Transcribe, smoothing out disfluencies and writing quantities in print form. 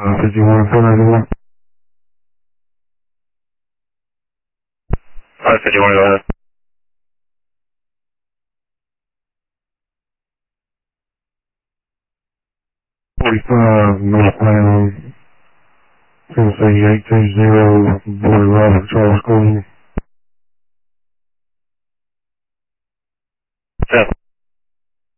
51, 491. 551, go ahead. 45 northbound, Tennessee 820, Boy Robert Charles Gordon.